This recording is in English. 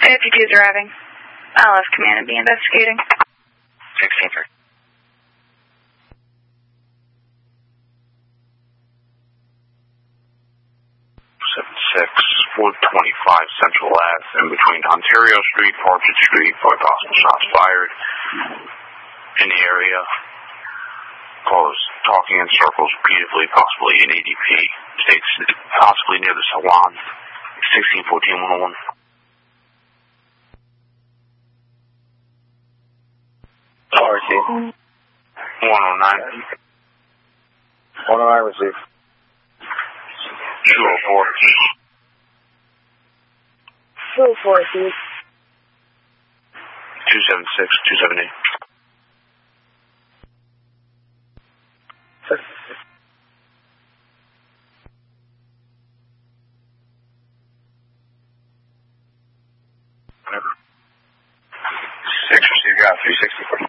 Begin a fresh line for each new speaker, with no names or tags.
52 is arriving. LF command and be investigating.
16-3. 125 Central Ave, in between Ontario Street, Portrait Street, for possible shots fired in the area. Callers talking in circles repeatedly, possibly in ADP. States possibly near the salon. 1614-101.
RC.
109.
109 receive.
204.
204, receive.
276, 278. Whatever. 6 receive, got 364.